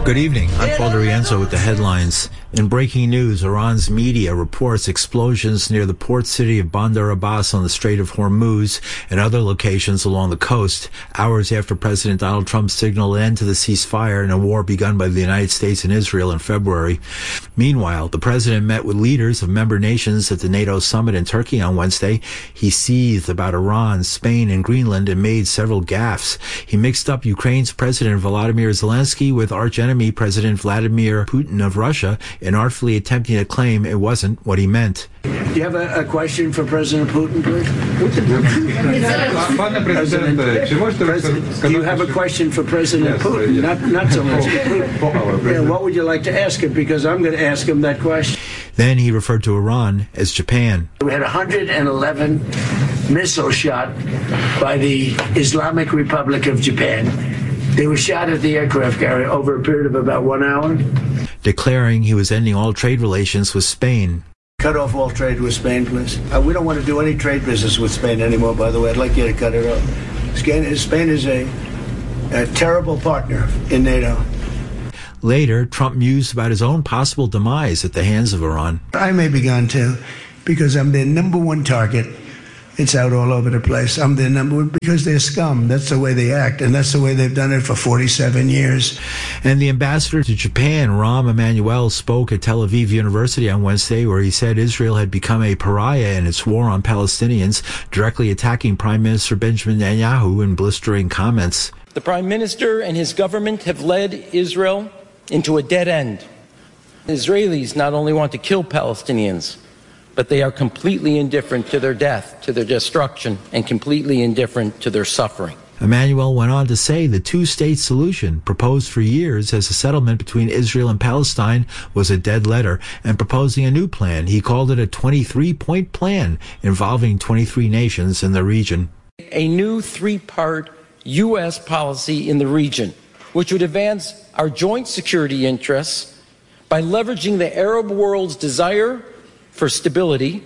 Good evening. I'm Paul DeRienzo with the headlines. In breaking news, Iran's media reports explosions near the port city of Bandar Abbas on the Strait of Hormuz and other locations along the coast, hours after President Donald Trump signaled an end to the ceasefire in a war begun by the United States and Israel in February. Meanwhile, the president met with leaders of member nations at the NATO summit in Turkey on Wednesday. He seethed about Iran, Spain, and Greenland and made several gaffes. He mixed up Ukraine's President Volodymyr Zelensky with archenemy President Vladimir Putin of Russia in artfully attempting to claim it wasn't what he meant. Do you have a question for President Putin, please? Do you have a question for President Putin? Not so much Putin. Yeah, what would you like to ask him? Because I'm going to ask him that question. Then he referred to Iran as Japan. We had 111 missiles shot by the Islamic Republic of Japan. They were shot at the aircraft carrier over a period of about 1 hour. Declaring he was ending all trade relations with Spain. Cut off all trade with Spain, please. We don't want to do any trade business with Spain anymore, by the way. I'd like you to cut it off. Spain is a terrible partner in NATO. Later, Trump mused about his own possible demise at the hands of Iran. I may be gone too, because I'm their number one target. It's out all over the place. I'm their number one because they're scum. That's the way they act, and that's the way they've done it for 47 years. And the ambassador to Japan, Rahm Emanuel, spoke at Tel Aviv University on Wednesday, where he said Israel had become a pariah in its war on Palestinians, directly attacking Prime Minister Benjamin Netanyahu in blistering comments. The Prime Minister and his government have led Israel into a dead end. Israelis not only want to kill Palestinians, but they are completely indifferent to their death, to their destruction, and completely indifferent to their suffering. Emanuel went on to say the two-state solution, proposed for years as a settlement between Israel and Palestine, was a dead letter, and proposing a new plan. He called it a 23-point plan involving 23 nations in the region. A new three-part U.S. policy in the region, which would advance our joint security interests by leveraging the Arab world's desire for stability,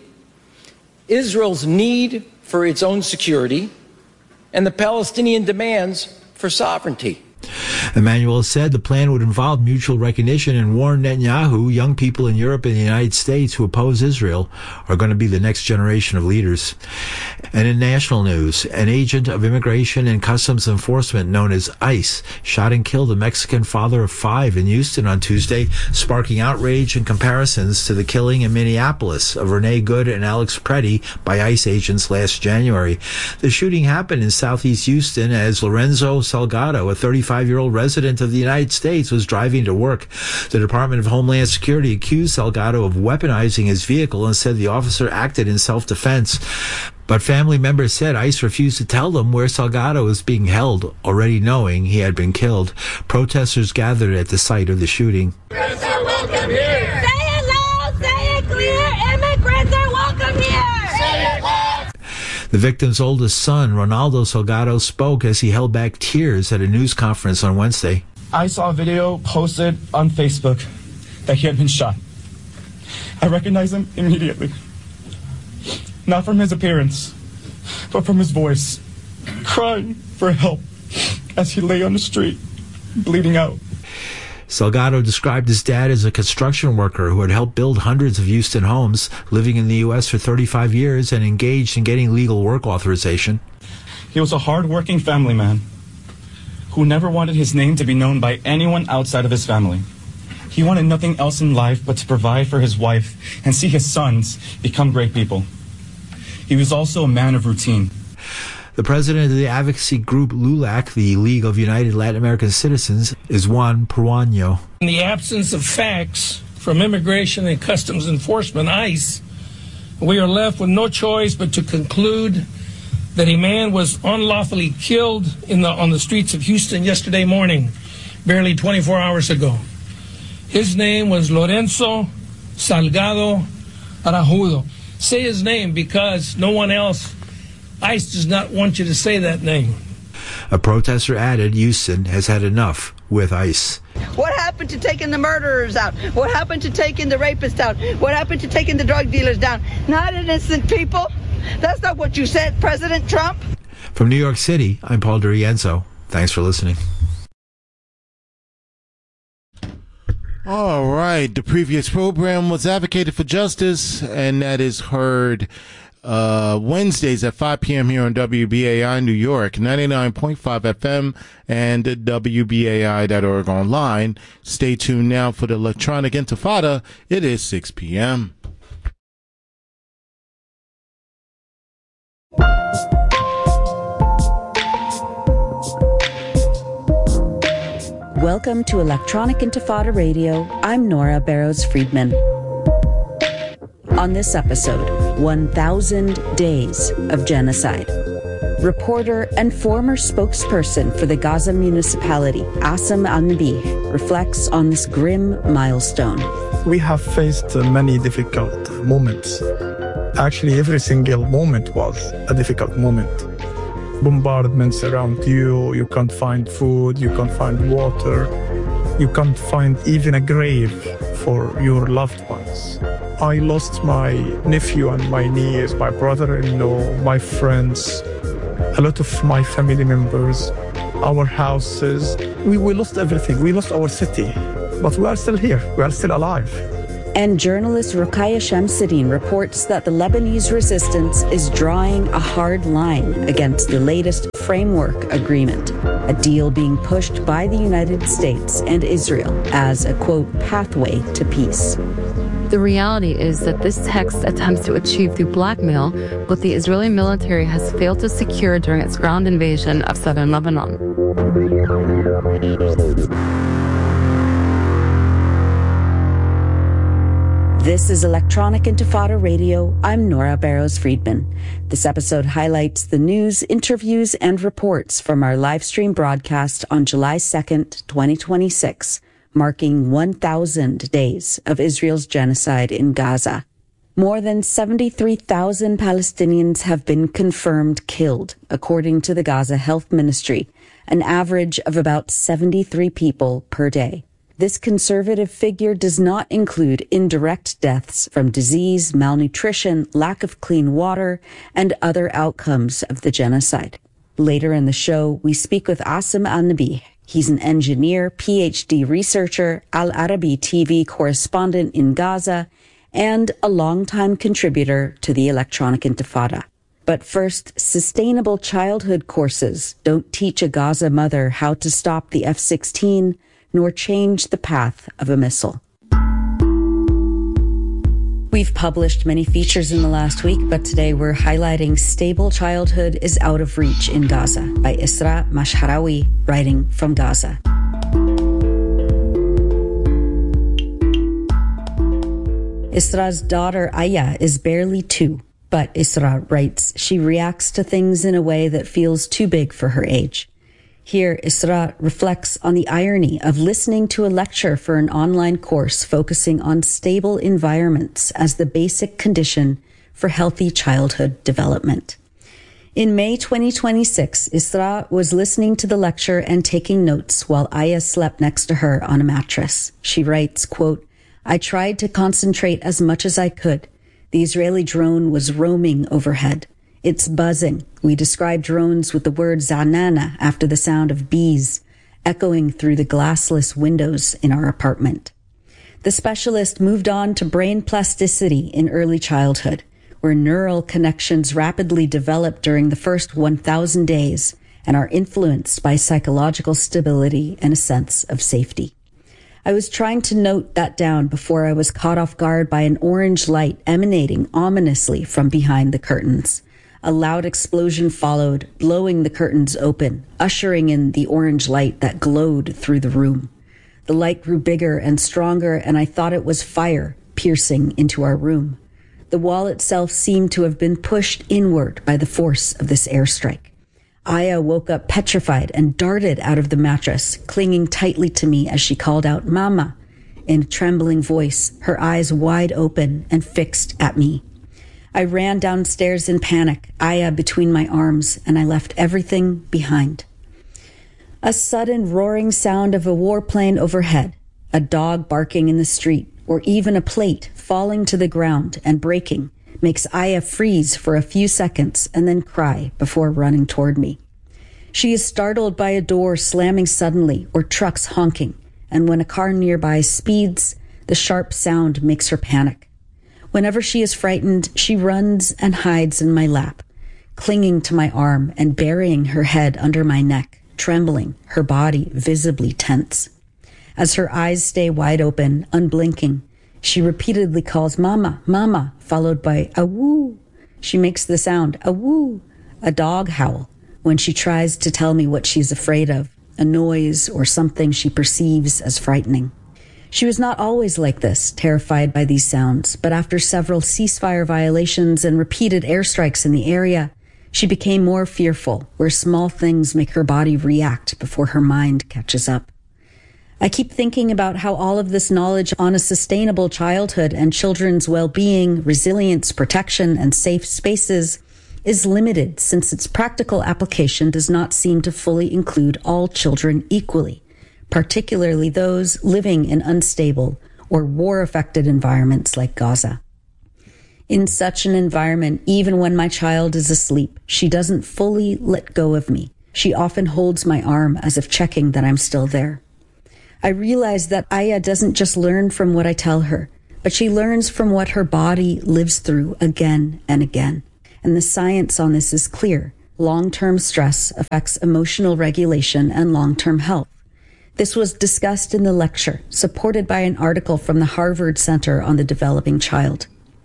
Israel's need for its own security, and the Palestinian demands for sovereignty. Emanuel said the plan would involve mutual recognition and warned Netanyahu young people in Europe and the United States who oppose Israel are going to be the next generation of leaders. And in national news, an agent of Immigration and Customs Enforcement known as ICE shot and killed a Mexican father of 5 in Houston on Tuesday, sparking outrage and comparisons to the killing in Minneapolis of Renee Good and Alex Preddy by ICE agents last January. The shooting happened in southeast Houston as Lorenzo Salgado, a 35-year-old resident of the United States, was driving to work. The Department of Homeland Security accused Salgado of weaponizing his vehicle and said the officer acted in self-defense. But family members said ICE refused to tell them where Salgado was being held, already knowing he had been killed. Protesters gathered at the site of the shooting. Immigrants are welcome here! Say it loud, say it clear! Immigrants are welcome here! Say it loud! The victim's oldest son, Ronaldo Salgado, spoke as he held back tears at a news conference on Wednesday. I saw a video posted on Facebook that he had been shot. I recognized him immediately. Not from his appearance, but from his voice, crying for help as he lay on the street, bleeding out. Salgado described his dad as a construction worker who had helped build hundreds of Houston homes, living in the U.S. for 35 years and engaged in getting legal work authorization. He was a hard-working family man who never wanted his name to be known by anyone outside of his family. He wanted nothing else in life but to provide for his wife and see his sons become great people. He was also a man of routine. The president of the advocacy group LULAC, the League of United Latin American Citizens, is Juan Peruano. In the absence of facts from Immigration and Customs Enforcement, ICE, we are left with no choice but to conclude that a man was unlawfully killed on the streets of Houston yesterday morning, barely 24 hours ago. His name was Lorenzo Salgado Arajudo. Say his name because no one else, ICE does not want you to say that name. A protester added Houston has had enough with ICE. What happened to taking the murderers out? What happened to taking the rapists out? What happened to taking the drug dealers down? Not innocent people. That's not what you said, President Trump. From New York City, I'm Paul DeRienzo. Thanks for listening. All right. The previous program was Advocated for Justice, and that is heard Wednesdays at 5 p.m. here on WBAI New York, 99.5 FM and WBAI.org online. Stay tuned now for the Electronic Intifada. It is 6 p.m. Welcome to Electronic Intifada Radio. I'm Nora Barrows-Friedman. On this episode, 1,000 Days of Genocide. Reporter and former spokesperson for the Gaza municipality, Asim Al-Nabih, reflects on this grim milestone. We have faced many difficult moments. Actually, every single moment was a difficult moment. Bombardments around you, you can't find food, you can't find water, you can't find even a grave for your loved ones. I lost my nephew and my niece, my brother-in-law, my friends, a lot of my family members, our houses. We lost everything. We lost our city, but we are still here. We are still alive. And journalist Ruqayya Shamsuddin reports that the Lebanese resistance is drawing a hard line against the latest framework agreement, a deal being pushed by the United States and Israel as a, quote, pathway to peace. The reality is that this text attempts to achieve through blackmail what the Israeli military has failed to secure during its ground invasion of southern Lebanon. This is Electronic Intifada Radio. I'm Nora Barrows-Friedman. This episode highlights the news, interviews, and reports from our live stream broadcast on July 2nd, 2026, marking 1,000 days of Israel's genocide in Gaza. More than 73,000 Palestinians have been confirmed killed, according to the Gaza Health Ministry, an average of about 73 people per day. This conservative figure does not include indirect deaths from disease, malnutrition, lack of clean water, and other outcomes of the genocide. Later in the show, we speak with Asim Al-Nabih. He's an engineer, PhD researcher, Al Arabi TV correspondent in Gaza, and a longtime contributor to the Electronic Intifada. But first, sustainable childhood courses don't teach a Gaza mother how to stop the F-16, nor change the path of a missile. We've published many features in the last week, but today we're highlighting Stable Childhood is Out of Reach in Gaza by Isra Mashharawi, writing from Gaza. Isra's daughter Aya is barely 2, but Isra writes she reacts to things in a way that feels too big for her age. Here, Isra reflects on the irony of listening to a lecture for an online course focusing on stable environments as the basic condition for healthy childhood development. In May 2026, Isra was listening to the lecture and taking notes while Aya slept next to her on a mattress. She writes, quote, "I tried to concentrate as much as I could. The Israeli drone was roaming overhead. It's buzzing. We describe drones with the word zanana after the sound of bees, echoing through the glassless windows in our apartment." The specialist moved on to brain plasticity in early childhood, where neural connections rapidly develop during the first 1,000 days and are influenced by psychological stability and a sense of safety. I was trying to note that down before I was caught off guard by an orange light emanating ominously from behind the curtains. A loud explosion followed, blowing the curtains open, ushering in the orange light that glowed through the room. The light grew bigger and stronger, and I thought it was fire piercing into our room. The wall itself seemed to have been pushed inward by the force of this airstrike. Aya woke up petrified and darted out of the mattress, clinging tightly to me as she called out, "Mama," in a trembling voice, her eyes wide open and fixed at me. I ran downstairs in panic, Aya between my arms, and I left everything behind. A sudden roaring sound of a warplane overhead, a dog barking in the street, or even a plate falling to the ground and breaking makes Aya freeze for a few seconds and then cry before running toward me. She is startled by a door slamming suddenly or trucks honking, and when a car nearby speeds, the sharp sound makes her panic. Whenever she is frightened, she runs and hides in my lap, clinging to my arm and burying her head under my neck, trembling, her body visibly tense. As her eyes stay wide open, unblinking, she repeatedly calls "Mama, Mama," followed by a woo. She makes the sound, a woo, a dog howl, when she tries to tell me what she's afraid of, a noise or something she perceives as frightening. She was not always like this, terrified by these sounds, but after several ceasefire violations and repeated airstrikes in the area, she became more fearful, where small things make her body react before her mind catches up. I keep thinking about how all of this knowledge on a sustainable childhood and children's well-being, resilience, protection, and safe spaces is limited, since its practical application does not seem to fully include all children equally, particularly those living in unstable or war-affected environments like Gaza. In such an environment, even when my child is asleep, she doesn't fully let go of me. She often holds my arm as if checking that I'm still there. I realize that Aya doesn't just learn from what I tell her, but she learns from what her body lives through again and again. And the science on this is clear. Long-term stress affects emotional regulation and long-term health. This was discussed in the lecture, supported by an article from the Harvard Center on the Developing Child.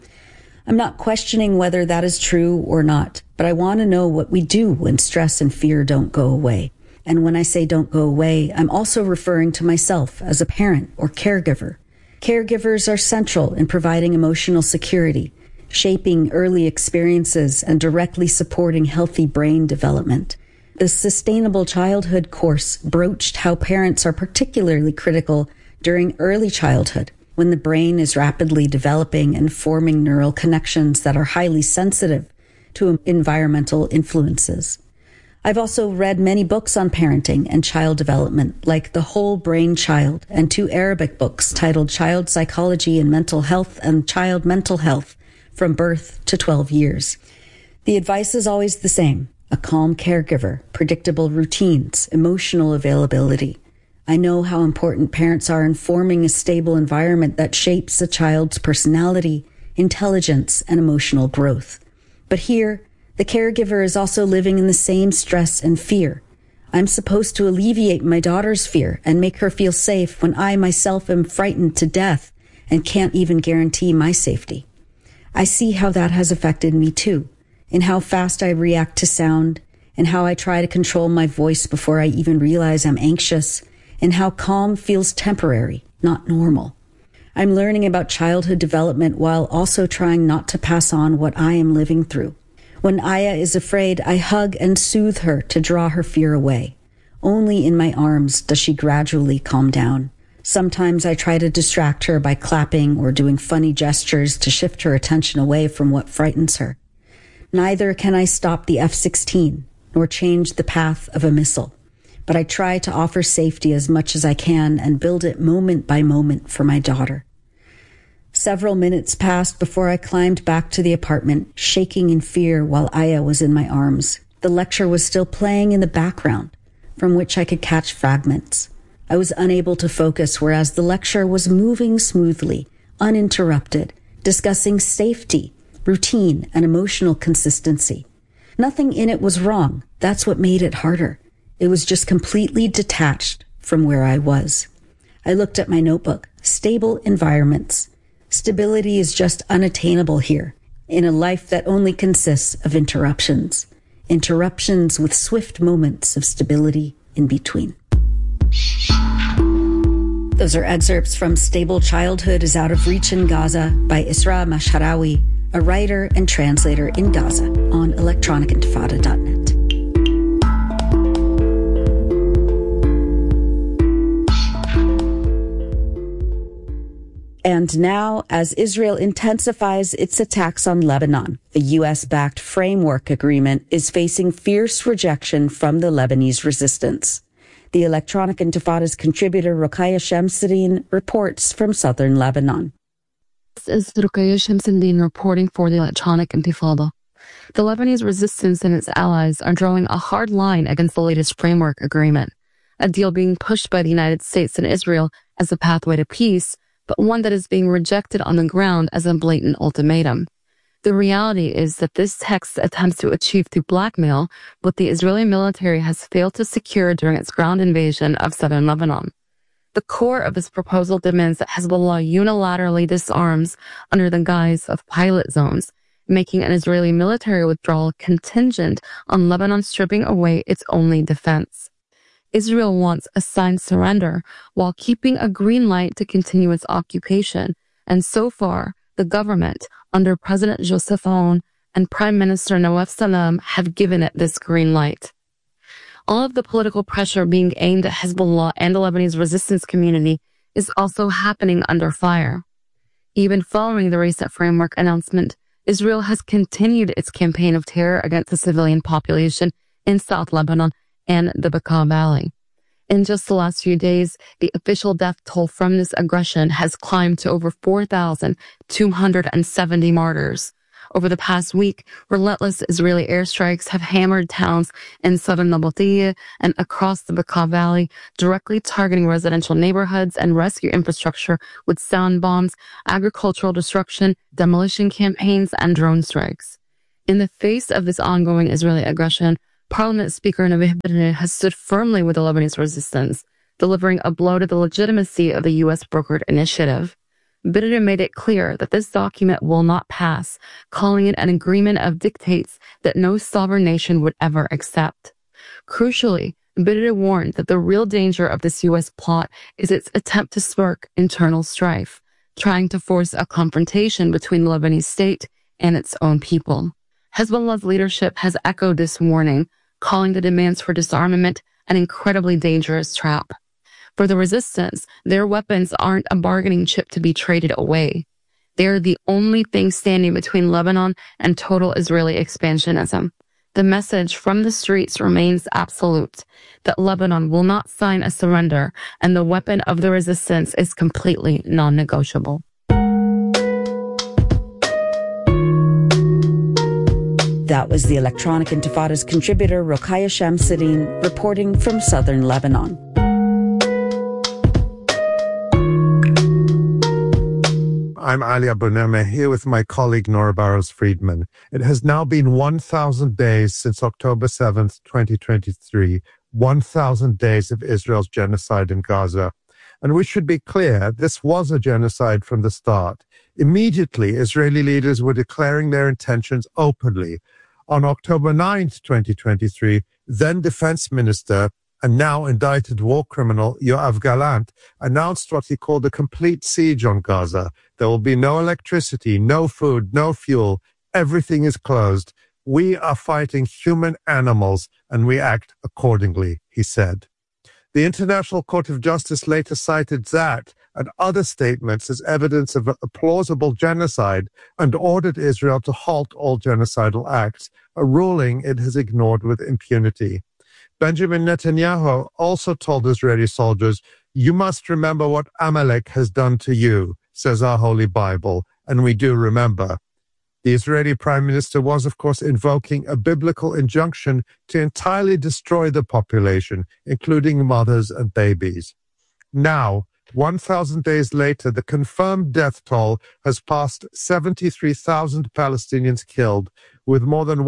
I'm not questioning whether that is true or not, but I want to know what we do when stress and fear don't go away. And when I say don't go away, I'm also referring to myself as a parent or caregiver. Caregivers are central in providing emotional security, shaping early experiences, and directly supporting healthy brain development. The Sustainable Childhood course broached how parents are particularly critical during early childhood, when the brain is rapidly developing and forming neural connections that are highly sensitive to environmental influences. I've also read many books on parenting and child development, like The Whole Brain Child, and 2 Arabic books titled Child Psychology and Mental Health and Child Mental Health, From Birth to 12 Years. The advice is always the same: a calm caregiver, predictable routines, emotional availability. I know how important parents are in forming a stable environment that shapes a child's personality, intelligence, and emotional growth. But here, the caregiver is also living in the same stress and fear. I'm supposed to alleviate my daughter's fear and make her feel safe when I myself am frightened to death and can't even guarantee my safety. I see how that has affected me too, in how fast I react to sound, and how I try to control my voice before I even realize I'm anxious, and how calm feels temporary, not normal. I'm learning about childhood development while also trying not to pass on what I am living through. When Aya is afraid, I hug and soothe her to draw her fear away. Only in my arms does she gradually calm down. Sometimes I try to distract her by clapping or doing funny gestures to shift her attention away from what frightens her. Neither can I stop the F-16 nor change the path of a missile, but I try to offer safety as much as I can and build it moment by moment for my daughter. Several minutes passed before I climbed back to the apartment, shaking in fear while Aya was in my arms. The lecture was still playing in the background, from which I could catch fragments. I was unable to focus, whereas the lecture was moving smoothly, uninterrupted, discussing safety, routine, and emotional consistency. Nothing in it was wrong. That's what made it harder. It was just completely detached from where I was. I looked at my notebook. Stable environments. Stability is just unattainable here, in a life that only consists of interruptions. Interruptions with swift moments of stability in between. Those are excerpts from Stable Childhood is Out of Reach in Gaza by Isra Masharawi, a writer and translator in Gaza, on electronicintifada.net. And now, as Israel intensifies its attacks on Lebanon, the U.S.-backed framework agreement is facing fierce rejection from the Lebanese resistance. The Electronic Intifada's contributor Ruqayya Shamsuddin reports from southern Lebanon. This is Ruqayya Shamsuddin reporting for the Electronic Intifada. The Lebanese resistance and its allies are drawing a hard line against the latest framework agreement, a deal being pushed by the United States and Israel as a pathway to peace, but one that is being rejected on the ground as a blatant ultimatum. The reality is that this text attempts to achieve through blackmail what the Israeli military has failed to secure during its ground invasion of southern Lebanon. The core of this proposal demands that Hezbollah unilaterally disarms under the guise of pilot zones, making an Israeli military withdrawal contingent on Lebanon stripping away its only defense. Israel wants a signed surrender while keeping a green light to continue its occupation, and so far, the government, under President Joseph Aoun and Prime Minister Nawaf Salam, have given it this green light. All of the political pressure being aimed at Hezbollah and the Lebanese resistance community is also happening under fire. Even following the recent framework announcement, Israel has continued its campaign of terror against the civilian population in South Lebanon and the Bekaa Valley. In just the last few days, the official death toll from this aggression has climbed to over 4,270 martyrs. Over the past week, relentless Israeli airstrikes have hammered towns in southern Nabatea and across the Bekaa Valley, directly targeting residential neighborhoods and rescue infrastructure with sound bombs, agricultural destruction, demolition campaigns, and drone strikes. In the face of this ongoing Israeli aggression, Parliament Speaker Nabih Berri has stood firmly with the Lebanese resistance, delivering a blow to the legitimacy of the U.S.-brokered initiative. Berri made it clear that this document will not pass, calling it an agreement of dictates that no sovereign nation would ever accept. Crucially, Berri warned that the real danger of this U.S. plot is its attempt to spark internal strife, trying to force a confrontation between the Lebanese state and its own people. Hezbollah's leadership has echoed this warning, calling the demands for disarmament an incredibly dangerous trap. For the resistance, their weapons aren't a bargaining chip to be traded away. They're the only thing standing between Lebanon and total Israeli expansionism. The message from the streets remains absolute, that Lebanon will not sign a surrender, and the weapon of the resistance is completely non-negotiable. That was the Electronic Intifada's contributor Rokhaya Shamsuddin reporting from southern Lebanon. I'm Ali Abunimeh here with my colleague Nora Barrows-Friedman. It has now been 1,000 days since October 7th, 2023, 1,000 days of Israel's genocide in Gaza. And we should be clear, this was a genocide from the start. Immediately, Israeli leaders were declaring their intentions openly. On October 9th, 2023, then Defense Minister and now indicted war criminal Yoav Gallant announced what he called a complete siege on Gaza. There will be no electricity, no food, no fuel. Everything is closed. We are fighting human animals, and we act accordingly, he said. The International Court of Justice later cited that and other statements as evidence of a plausible genocide and ordered Israel to halt all genocidal acts, a ruling it has ignored with impunity. Benjamin Netanyahu also told Israeli soldiers, "You must remember what Amalek has done to you," says our Holy Bible, and we do remember. The Israeli Prime Minister was, of course, invoking a biblical injunction to entirely destroy the population, including mothers and babies. Now, 1,000 days later, the confirmed death toll has passed 73,000 Palestinians killed, with more than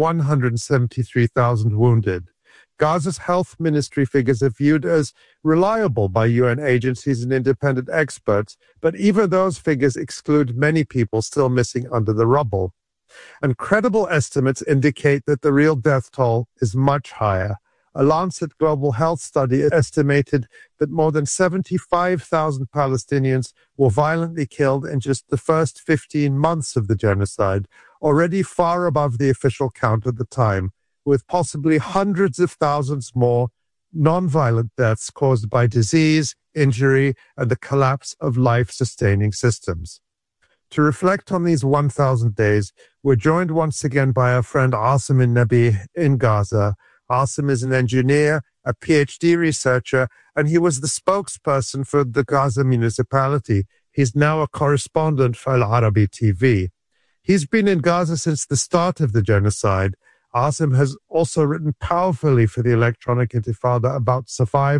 173,000 wounded. Gaza's health ministry figures are viewed as reliable by UN agencies and independent experts, but even those figures exclude many people still missing under the rubble. And credible estimates indicate that the real death toll is much higher. A Lancet Global Health study estimated that more than 75,000 Palestinians were violently killed in just the first 15 months of the genocide, already far above the official count at the time, with possibly hundreds of thousands more non-violent deaths caused by disease, injury, and the collapse of life-sustaining systems. To reflect on these 1,000 days, we're joined once again by our friend Asim Nabi in Gaza. Asim is an engineer, a PhD researcher, and he was the spokesperson for the Gaza municipality. He's now a correspondent for Al Arabi TV. He's been in Gaza since the start of the genocide. Asim has also written powerfully for the Electronic Intifada about survival,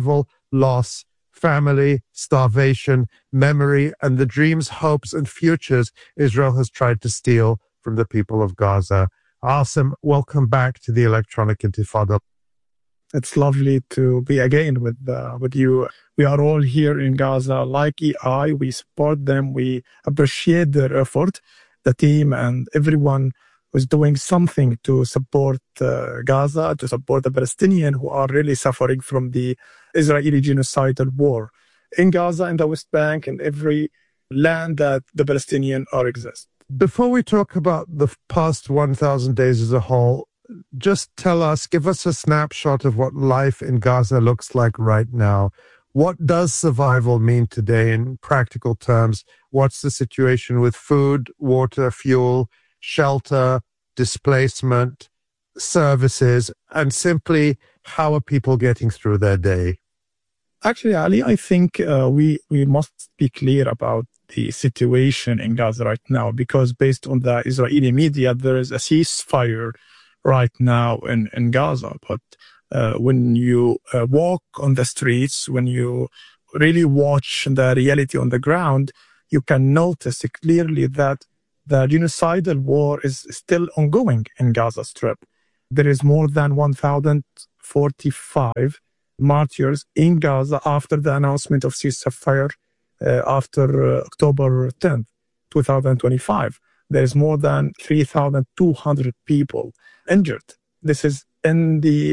loss, family, starvation, memory, and the dreams, hopes, and futures Israel has tried to steal from the people of Gaza. Asim, welcome back to the Electronic Intifada. It's lovely to be again with you. We are all here in Gaza, like EI. We support them. We appreciate their effort, the team and everyone who's doing something to support Gaza, to support the Palestinians who are really suffering from the Israeli genocidal war in Gaza, in the West Bank, in every land that the Palestinians are exist. Before we talk about the past 1,000 days as a whole, just give us a snapshot of what life in Gaza looks like right now. What does survival mean today in practical terms? What's the situation with food, water, fuel, shelter, displacement, services, and simply how are people getting through their day? Actually, Ali, I think we must be clear about the situation in Gaza right now, because based on the Israeli media, there is a ceasefire right now in Gaza. But when you walk on the streets, when you really watch the reality on the ground, you can notice clearly that the genocidal war is still ongoing in Gaza Strip. There is more than 1,045 martyrs in Gaza after the announcement of ceasefire after October 10th, 2025. There is more than 3,200 people injured. This is in the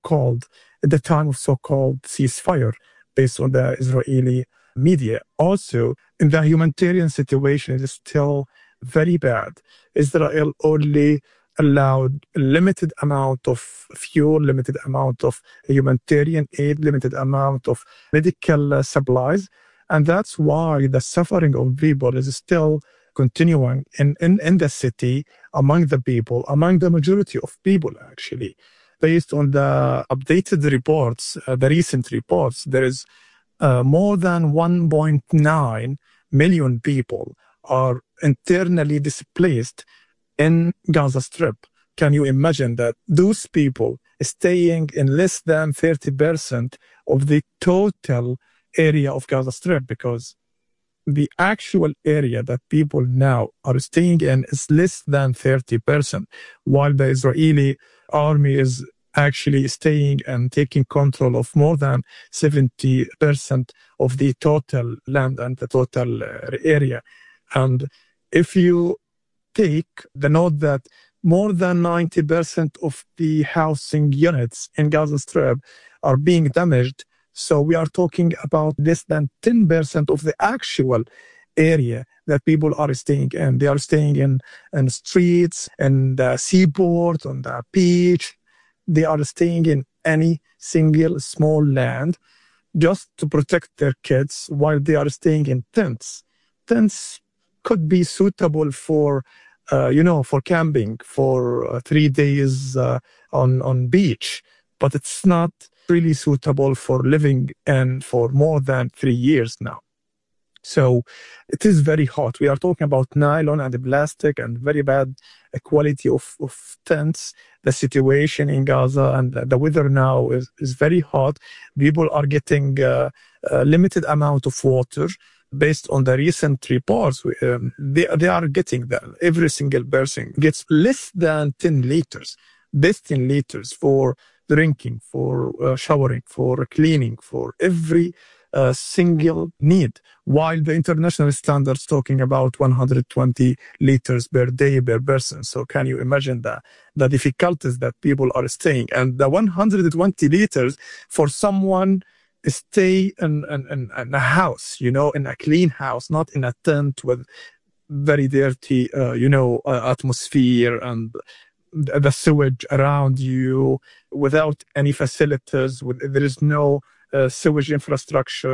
time of so-called ceasefire, based on the Israeli media. Also, in the humanitarian situation, it is still very bad. Israel only allowed a limited amount of fuel, limited amount of humanitarian aid, limited amount of medical supplies. And that's why the suffering of people is still continuing in the city, among the people, among the majority of people, actually. Based on the updated reports, the recent reports, there is more than 1.9 million people are internally displaced in Gaza Strip. Can you imagine that those people staying in less than 30% of the total area of Gaza Strip? Because the actual area that people now are staying in is less than 30%, while the Israeli army is actually staying and taking control of more than 70% of the total land and the total area. And if you take the note that more than 90% of the housing units in Gaza Strip are being damaged, so we are talking about less than 10% of the actual area that people are staying in. They are staying in streets, in the seaport, on the beach. They are staying in any single small land just to protect their kids while they are staying in tents. Tents could be suitable for camping for 3 days on beach, but it's not really suitable for living in for more than 3 years now. So it is very hot. We are talking about nylon and plastic and very bad quality of tents. The situation in Gaza and the weather now is very hot. People are getting a limited amount of water. Based on the recent reports, they are getting that. Every single person gets less than 10 liters, less 10 liters for drinking, for showering, for cleaning, for every single need, while the international standards talking about 120 liters per day per person. So can you imagine the difficulties that people are staying? And the 120 liters for someone stay in a house, in a clean house, not in a tent with very dirty, atmosphere and the sewage around you, without any facilities. There is no sewage infrastructure.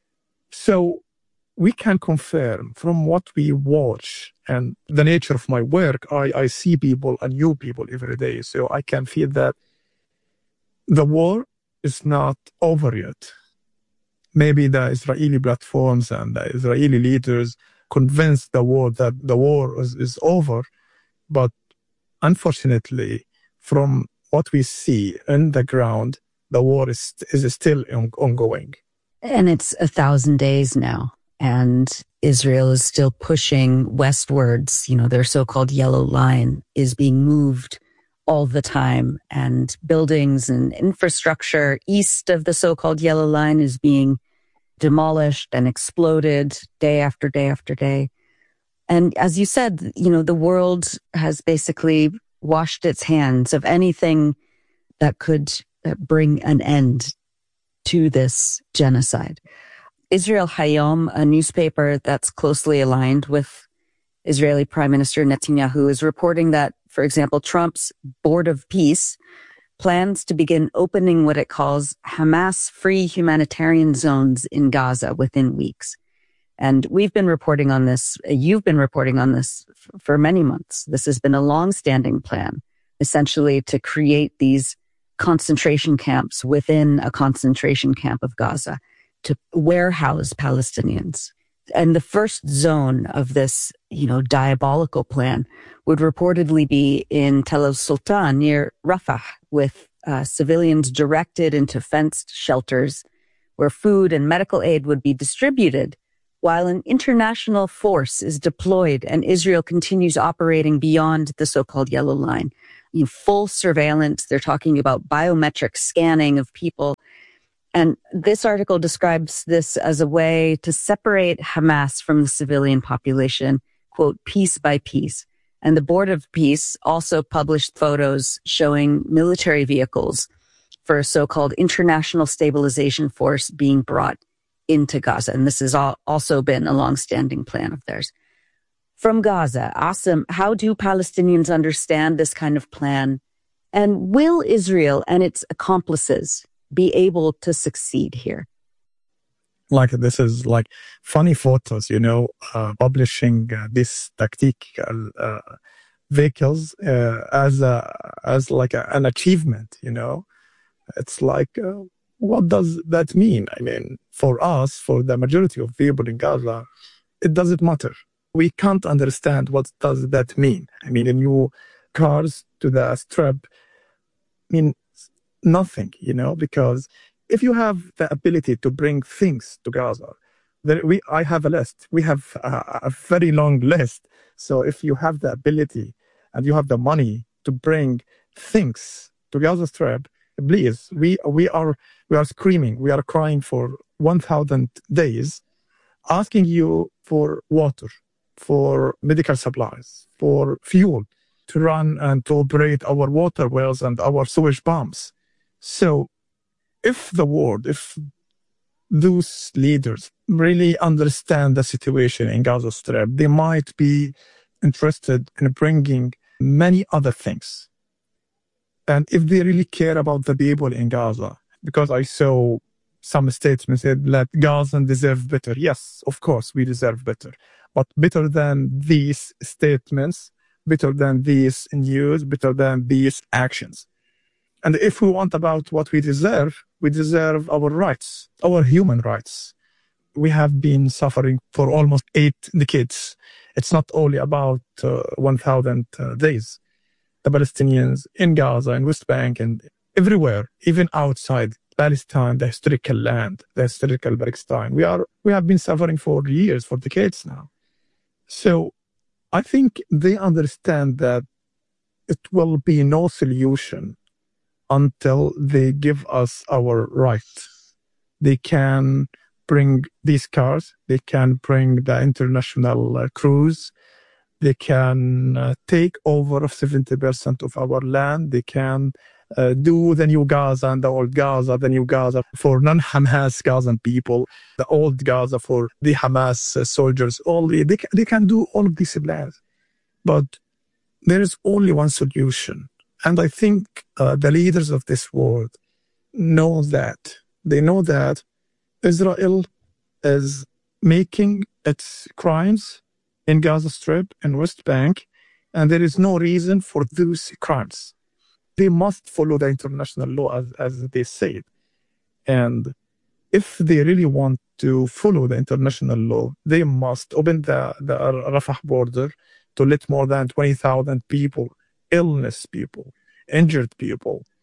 So we can confirm from what we watch and the nature of my work, I see people and new people every day. So I can feel that the war is not over yet. Maybe the Israeli platforms and the Israeli leaders convinced the world that the war is over. But unfortunately, from what we see in the ground, the war is still ongoing. And it's 1,000 days now. And Israel is still pushing westwards. Their so-called yellow line is being moved all the time. And buildings and infrastructure east of the so-called yellow line is being demolished and exploded day after day after day. And as you said, the world has basically washed its hands of anything that could bring an end to this genocide. Israel Hayom, a newspaper that's closely aligned with Israeli Prime Minister Netanyahu, is reporting that, for example, Trump's Board of Peace plans to begin opening what it calls Hamas-free humanitarian zones in Gaza within weeks. And we've been reporting on this, you've been reporting on this for many months. This has been a long-standing plan, essentially to create these concentration camps within a concentration camp of Gaza, to warehouse Palestinians. And the first zone of this, diabolical plan would reportedly be in Tel al-Sultan near Rafah, with civilians directed into fenced shelters where food and medical aid would be distributed while an international force is deployed and Israel continues operating beyond the so-called yellow line. Full surveillance. They're talking about biometric scanning of people. And this article describes this as a way to separate Hamas from the civilian population, quote, piece by piece. And the Board of Peace also published photos showing military vehicles for a so-called international stabilization force being brought into Gaza. And this has also been a long-standing plan of theirs. From Gaza, Asim, how do Palestinians understand this kind of plan? And will Israel and its accomplices be able to succeed here? This is funny photos, publishing these tactical vehicles as an achievement, It's what does that mean? For us, for the majority of people in Gaza, it doesn't matter. We can't understand what does that mean. New cars to the strip mean nothing, because if you have the ability to bring things to Gaza, I have a list. We have a very long list. So if you have the ability and you have the money to bring things to Gaza Strip, please, we are screaming, we are crying for 1,000 days, asking you for water, for medical supplies, for fuel to run and to operate our water wells and our sewage pumps. So if those leaders really understand the situation in Gaza Strip, they might be interested in bringing many other things. And if they really care about the people in Gaza, because I saw some statements that Gazans deserve better. Yes, of course, we deserve better. But better than these statements, better than these news, better than these actions. And if we want about what we deserve our rights, our human rights. We have been suffering for almost 8 decades. It's not only about 1,000 days. The Palestinians in Gaza, in West Bank, and everywhere, even outside Palestine, the historical land, the historical Palestine, we have been suffering for years, for decades now. So I think they understand that it will be no solution until they give us our rights. They can bring these cars, they can bring the international crews, they can take over 70% of our land, they can do the new Gaza and the old Gaza, the new Gaza for non-Hamas Gazan people, the old Gaza for the Hamas soldiers. They can do all of these plans. But there is only one solution. And I think the leaders of this world know that. They know that Israel is making its crimes in Gaza Strip and West Bank, and there is no reason for those crimes. They must follow the international law as they say. And if they really want to follow the international law, they must open the Rafah border to let more than 20,000 people, illness people, injured people,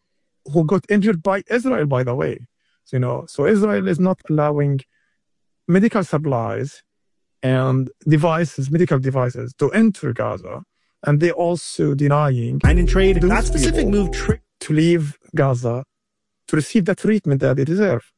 who got injured by Israel, by the way. So Israel is not allowing medical supplies and medical devices to enter Gaza. And they're also denying that specific move to leave Gaza to receive the treatment that they deserve.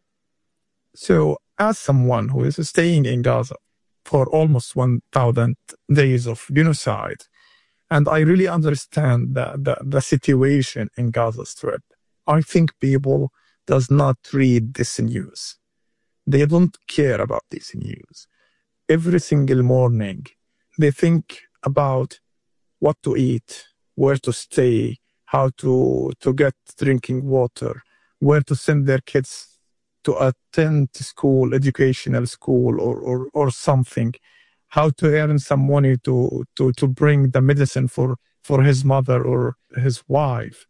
So as someone who is staying in Gaza for almost 1,000 days of genocide, and I really understand the situation in Gaza Strip, I think people does not read this news. They don't care about this news. Every single morning, they think about what to eat, where to stay, how to get drinking water, where to send their kids to attend school, educational school or something, how to earn some money to bring the medicine for his mother or his wife.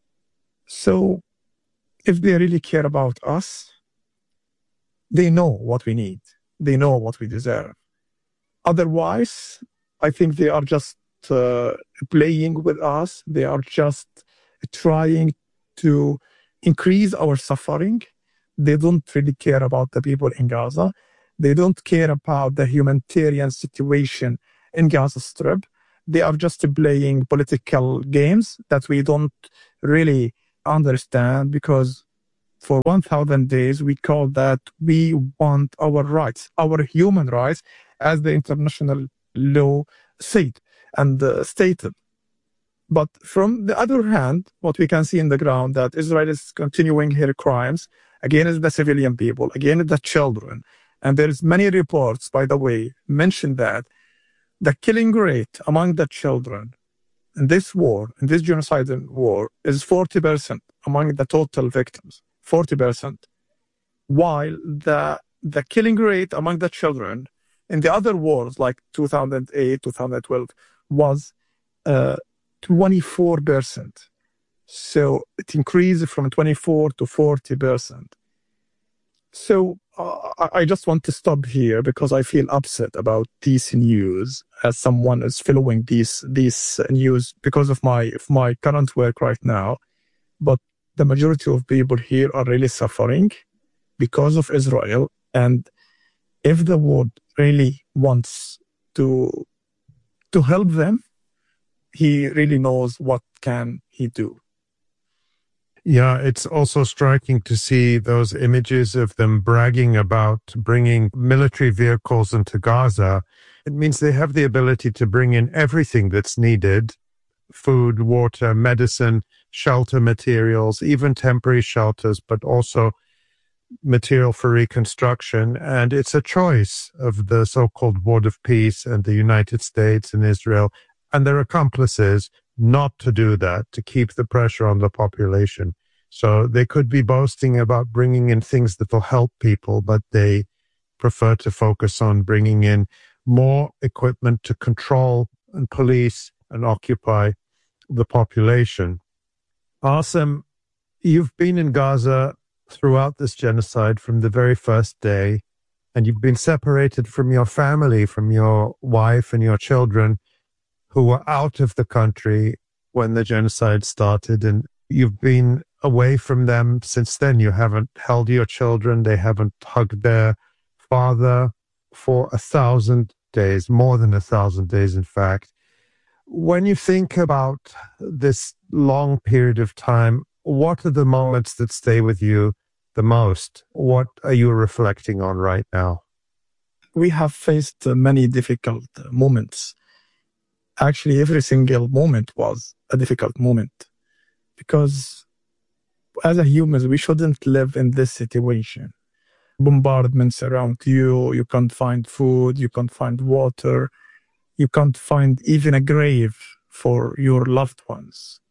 So if they really care about us, they know what we need. They know what we deserve. Otherwise, I think they are just playing with us. They are just trying to increase our suffering. They don't really care about the people in Gaza. They don't care about the humanitarian situation in Gaza Strip. They are just playing political games that we don't really understand, because for 1,000 days we call that we want our rights, our human rights, as the international law said and stated. But from the other hand, what we can see in the ground, that Israel is continuing her crimes against the civilian people, against the children. And there's many reports, by the way, mention that the killing rate among the children in this war, in this genocidal war, is 40% among the total victims, 40%. While the killing rate among the children in the other wars, like 2008, 2012, was 24%. So it increased from 24 to 40%. So I just want to stop here because I feel upset about this news as someone is following this news because of my current work right now. But the majority of people here are really suffering because of Israel. And if the world really wants to help them, he really knows what can he do. Yeah, it's also striking to see those images of them bragging about bringing military vehicles into Gaza. It means they have the ability to bring in everything that's needed: food, water, medicine, shelter materials, even temporary shelters, but also material for reconstruction. And it's a choice of the so-called Board of Peace and the United States and Israel and their accomplices not to do that, to keep the pressure on the population. So they could be boasting about bringing in things that will help people, but they prefer to focus on bringing in more equipment to control and police and occupy the population. Asim, you've been in Gaza throughout this genocide from the very first day, and you've been separated from your family, from your wife and your children, who were out of the country when the genocide started, and you've been away from them since then. You haven't held your children. They haven't hugged their father for 1,000 days, more than 1,000 days, in fact. When you think about this long period of time, what are the moments that stay with you the most? What are you reflecting on right now? We have faced many difficult moments. Actually, every single moment was a difficult moment, because as a humans, we shouldn't live in this situation. Bombardments around you, you can't find food, you can't find water, you can't find even a grave for your loved ones.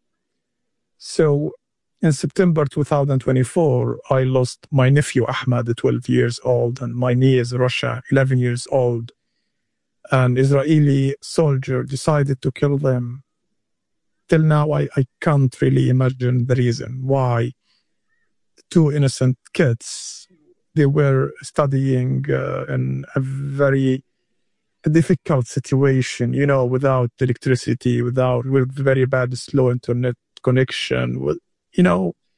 So in September 2024, I lost my nephew Ahmad, 12 years old, and my niece Rasha, 11 years old. An Israeli soldier decided to kill them. Till now, I can't really imagine the reason why two innocent kids, they were studying in a very difficult situation, without electricity, with very bad slow internet connection.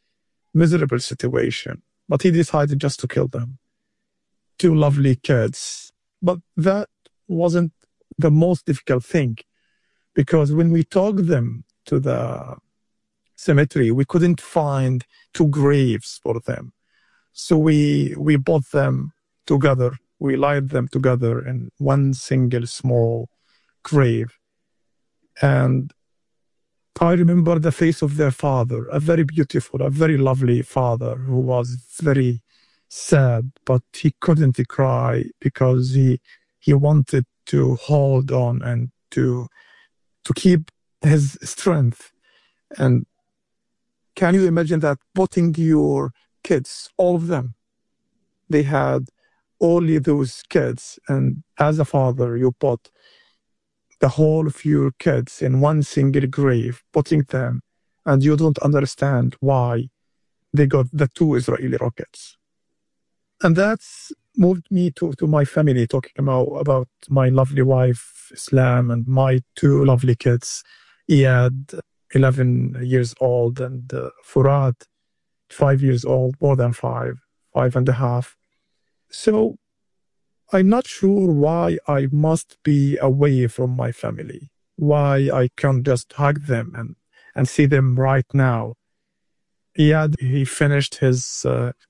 miserable situation. But he decided just to kill them. 2 lovely kids. But that wasn't the most difficult thing, because when we took them to the cemetery, we couldn't find 2 graves for them. So we put them together. We laid them together in one single small grave. And I remember the face of their father, a very beautiful, a very lovely father who was very sad, but he couldn't cry because he wanted to hold on and to keep his strength. And can you imagine that, putting your kids, all of them, they had only those kids, and as a father, you put the whole of your kids in one single grave, putting them, and you don't understand why they got the 2 Israeli rockets. And that's moved me to my family, talking about my lovely wife, Islam, and my 2 lovely kids, Iyad, 11 years old, and Furad, 5 years old, more than 5 and a half. So I'm not sure why I must be away from my family, why I can't just hug them and see them right now. Iyad, he finished his